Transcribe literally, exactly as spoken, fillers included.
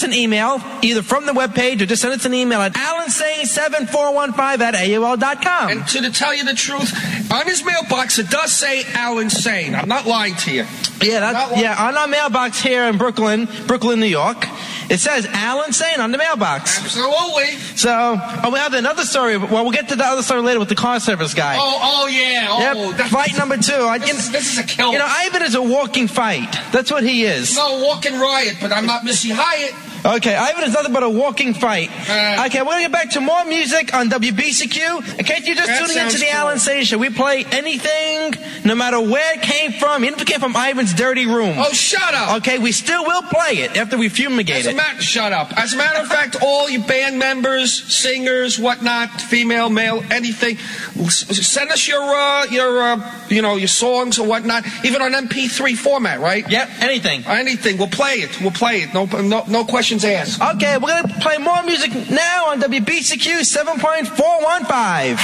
an email, either from the webpage or just send us an email at alan sane seven four one five at A O L dot com. And to, to tell you the truth, on his mailbox it does say Alan Sane. I'm not lying to you. Yeah, that's, yeah. On our mailbox here in Brooklyn, Brooklyn, New York, it says Alan Sane on the mailbox. Absolutely. So, oh, we have another story. Well, we'll get to the other story later with the car service guy. Oh, oh yeah. Oh, yep. Fight number two. I, this, is, this is a killer. You know, Ivan is a walking fight. That's what he is. No, walking riot, but I'm not Missy Hyatt. Okay, Ivan is nothing but a walking fight. Uh, okay, we're going to get back to more music on W B C Q. In case you're just tuning into the cool. Alan Sane Show, we play anything, no matter where it came from, even if it came from Ivan's dirty room. Oh, shut up. Okay, we still will play it after we fumigate As a it. matter, shut up. As a matter of fact, all you band members, singers, whatnot, female, male, anything, send us your, uh, your, uh, you know, your songs or whatnot, even on M P three format, right? Yep, anything. Anything. We'll play it. We'll play it. No, no, no questions asked. Okay, we're going to play more music now on W B C Q seven point four one five.